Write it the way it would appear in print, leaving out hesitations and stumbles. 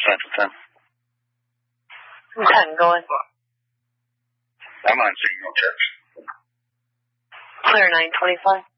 Central 10. 10 going. I'm on signal, Church. Clear 925.